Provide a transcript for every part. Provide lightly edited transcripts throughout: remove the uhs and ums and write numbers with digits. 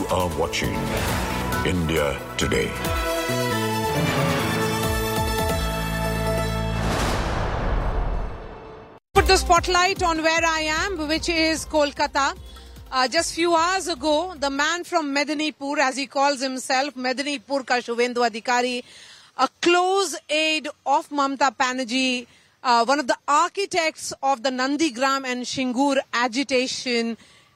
are watching India Today. Put the spotlight on where I am, which is Kolkata. Just few hours ago, the man from Medinipur, as he calls himself, Medinipur ka Shubhendu Adhikari, a close aide of Mamata Banerjee, one of the architects of the Nandigram and Shingur agitation,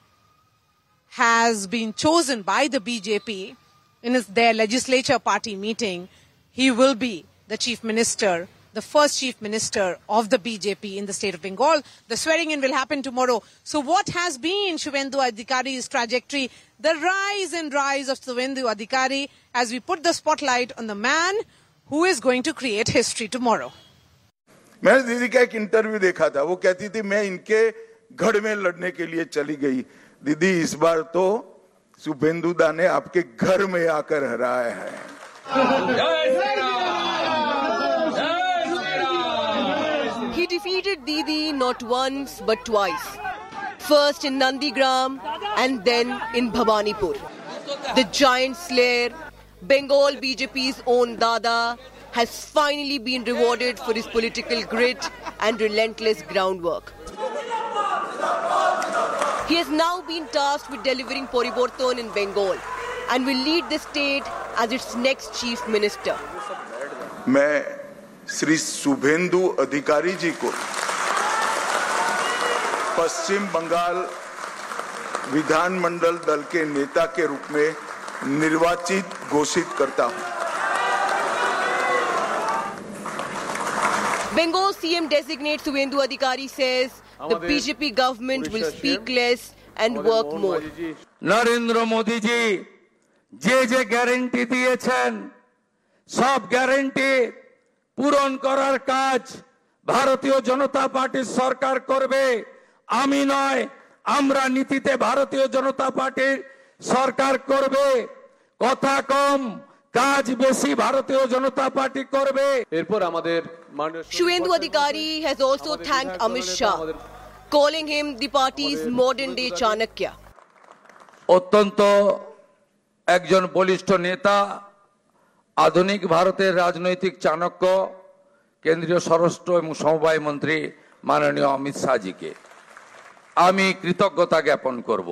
has been chosen by the BJP in their legislature party meeting. He will be the chief minister, the first chief minister of the BJP in the state of Bengal. The swearing-in will happen tomorrow. So what has been Shubhendu Adhikari's trajectory, the rise and rise of Shubhendu Adhikari, as we put the spotlight on the man who is going to create history tomorrow? मैंने दीदी का एक interview देखा था, वो कहती थी मैं इनके गढ़ में लड़ने के लिए चली गई। दीदी इस बार तो शुभेंदु दा ने आपके घर में आकर हराया है। He defeated Didi not once but twice. First in Nandigram and then in Bhawanipur. The giant slayer, Bengal BJP's own Dada, has finally been rewarded for his political grit and relentless groundwork. He has now been tasked with delivering Poriborton in Bengal and will lead the state as its next chief minister. मैं श्री शुभेंदु अधिकारी जी को पश्चिम बंगाल विधानमंडल दल के नेता के रूप में निर्वाचित घोषित करता हूं। Bengal CM designate Shubhendu Adhikari says the BJP government will speak less and work more. Narendra Modi ji je guarantee diyechen sob guarantee puron korar kaj Bharatiyo Janata Party sarkar korbe ami noy amra nitite Bharatiyo Janata Party sarkar korbe kotha kom কাজ বেশি ভারতীয় জনতা party করবে। এরপর আমাদের Shubhendu Adhikari has also thanked Amit Shah, calling him the party's modern day Chanakya. অত্যন্ত একজন বলিষ্ঠ নেতা, আধুনিক ভারতের রাজনৈতিক চাণক্য, কেন্দ্রীয় স্বরাষ্ট্র এবং সমবায় মন্ত্রী মাননীয় অমিত শাহজিকে আমি কৃতজ্ঞতা জ্ঞাপন করব।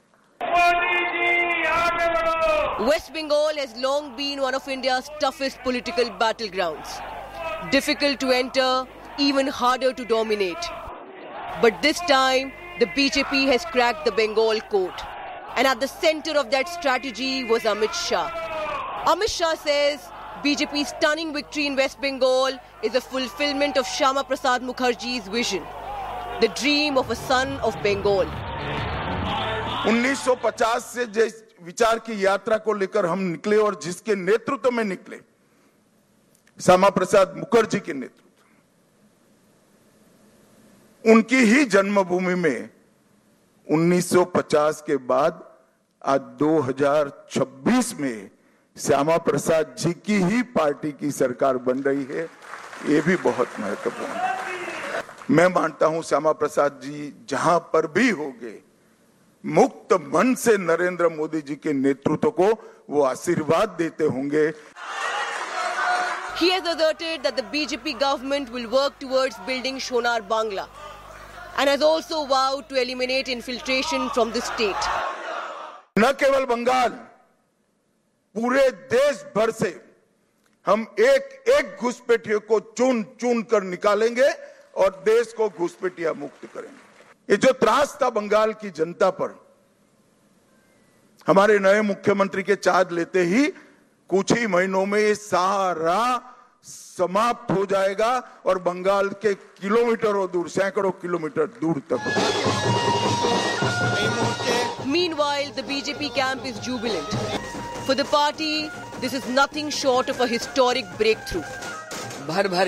West Bengal has long been one of India's toughest political battlegrounds. Difficult to enter, even harder to dominate. But this time, the BJP has cracked the Bengal code. And at the center of that strategy was Amit Shah. Amit Shah says BJP's stunning victory in West Bengal is a fulfillment of Shyama Prasad Mukherjee's vision, the dream of a son of Bengal. 1950 से जिस विचार की यात्रा को लेकर हम निकले और जिसके नेतृत्व में निकले, श्यामा प्रसाद मुखर्जी के नेतृत्व, उनकी ही जन्मभूमि में 1950 के बाद आज 2026 में श्यामा प्रसाद जी की ही पार्टी की सरकार बन रही है। ये भी बहुत महत्वपूर्ण है। मैं मानता हूं श्यामा प्रसाद जी जहां पर भी होंगे, मुक्त मन से नरेंद्र मोदी जी के नेतृत्व को वो आशीर्वाद देते होंगे। He has asserted that the BJP government will work towards building Sonar Bangla and has also vowed to eliminate infiltration from the state. न केवल बंगाल, पूरे देश भर से हम एक एक घुसपैठियों को चुन चुन कर निकालेंगे और देश को घुसपैठिया मुक्त करेंगे। ये जो त्रास था बंगाल की जनता पर, हमारे नए मुख्यमंत्री के चार्ज लेते ही कुछ ही महीनों में ये सारा समाप्त हो जाएगा और बंगाल के किलोमीटरों दूर, सैकड़ों किलोमीटर दूर तक। Meanwhile, the BJP camp is jubilant. For the party, this is nothing short of a historic breakthrough. भर भर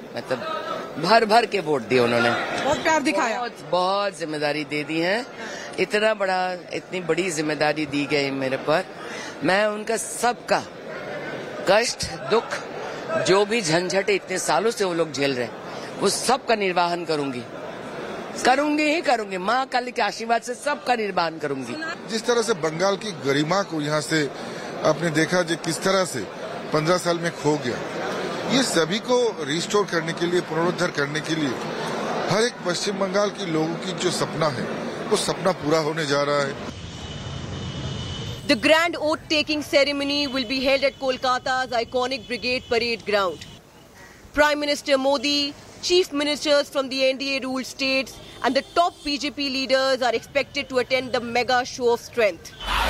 के वोट दिए उन्होंने, बहुत प्यार दिखाया, बहुत जिम्मेदारी दे दी है। इतनी बड़ी जिम्मेदारी दी गई मेरे पर। मैं उनका सबका कष्ट, दुख, जो भी झंझट इतने सालों से वो लोग झेल रहे हैं, वो सब का निर्वाहन करूंगी। करूंगी माँ काली के आशीर्वाद से सबका निर्माण करूंगी। जिस तरह से बंगाल की गरिमा को यहाँ से आपने देखा जो किस तरह से 15 साल में खो गया, ये सभी को रिस्टोर करने के लिए, पुनरुद्धार करने के लिए हर एक पश्चिम बंगाल के लोगों की जो सपना है वो सपना पूरा होने जा रहा है। The grand oath-taking ceremony will be held at Kolkata's iconic Brigade Parade Ground. Prime Minister Modi, chief ministers from the NDA-ruled states and the top BJP leaders are expected to attend the mega show of strength.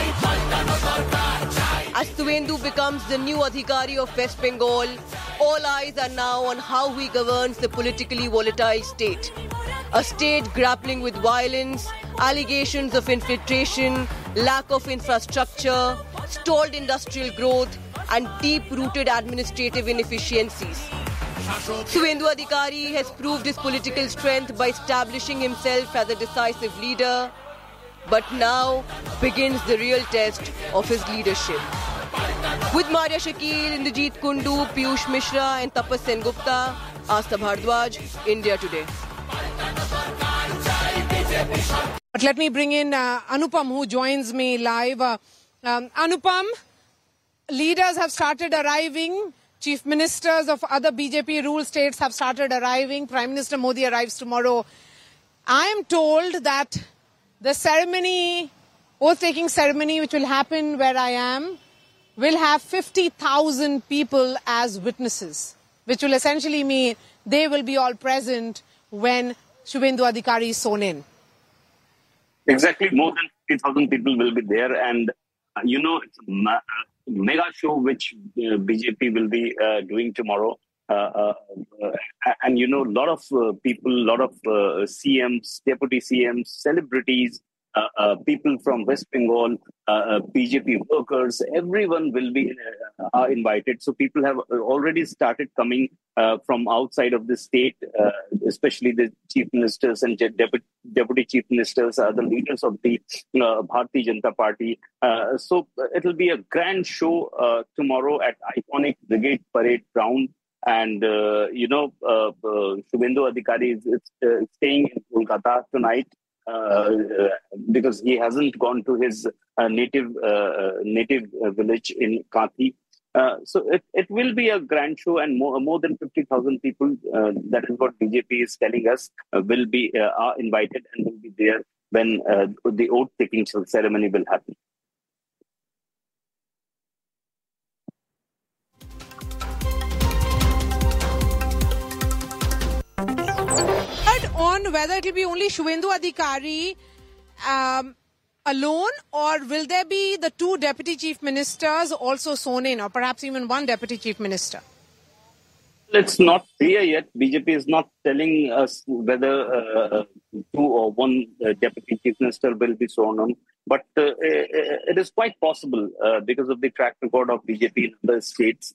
As Suvendu becomes the new Adhikari of West Bengal, all eyes are now on how he governs the politically volatile state. A state grappling with violence, allegations of infiltration, lack of infrastructure, stalled industrial growth, and deep-rooted administrative inefficiencies. Suvendu Adhikari has proved his political strength by establishing himself as a decisive leader, but now begins the real test of his leadership. With Maria Shakil, Indrajit Kundu, Piyush Mishra and Tapas Sengupta, Asta Bhardwaj, India Today. But let me bring in Anupam, who joins me live. Anupam, leaders have started arriving. Chief ministers of other BJP-ruled states have started arriving. Prime Minister Modi arrives tomorrow. I am told that the ceremony, oath-taking ceremony, which will happen where I am, will have 50,000 people as witnesses, which will essentially mean they will be all present when Suvendu Adhikari is sworn in. Exactly, more than 50,000 people will be there, and it's a mega show which BJP will be doing tomorrow. And a lot of people, a lot of CMs, deputy CMs, celebrities, people from West Bengal, BJP workers, everyone will be are invited. So people have already started coming from outside of the state, especially the chief ministers and deputy chief ministers, the leaders of the Bharatiya Janata Party. So it will be a grand show tomorrow at iconic Brigade Parade Ground. And, Suvendu Adhikari is staying in Kolkata tonight. Because he hasn't gone to his native village in Kathi. So it will be a grand show, and more than 50,000 people, that is what BJP is telling us, will be are invited and will be there when the oath-taking ceremony will happen. On whether it will be only Suvendu Adhikari alone, or will there be the two deputy chief ministers also sworn in, or perhaps even one deputy chief minister? It's not clear yet. BJP is not telling us whether two or one deputy chief minister will be sworn in, but it is quite possible because of the track record of BJP in other states.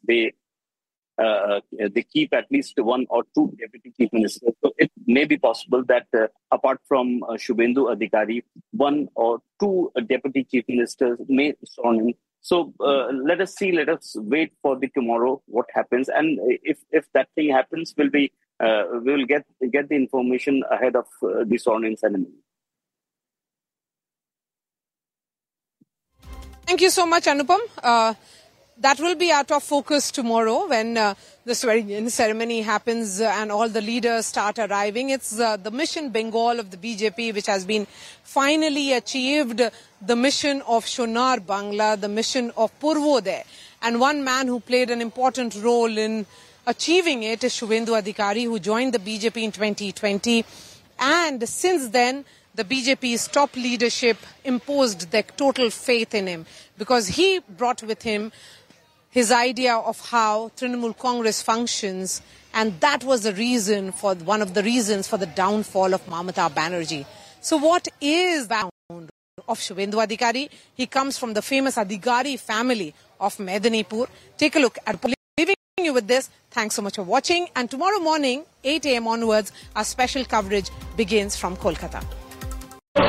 They keep at least one or two deputy chief ministers. So it may be possible that apart from Suvendu Adhikari, one or two deputy chief ministers may sworn in. So let us see, let us wait for the tomorrow what happens. And if that thing happens, we will get the information ahead of the sworn-in ceremony. Thank you so much, Anupam. That will be out of focus tomorrow when the swearing-in ceremony happens and all the leaders start arriving. It's the mission Bengal of the BJP which has been finally achieved, the mission of Sonar Bangla, the mission of Purvodaya. And one man who played an important role in achieving it is Suvendu Adhikari, who joined the BJP in 2020. And since then, the BJP's top leadership imposed their total faith in him because he brought with him his idea of how Trinamool Congress functions, and that was the reason for one of the reasons for the downfall of Mamata Banerjee. So what is the background of Suvendu Adhikari? He comes from the famous Adhikari family of Medinipur. Take a look at leaving you with this. Thanks so much for watching, and tomorrow morning 8 a.m. onwards our special coverage begins from Kolkata.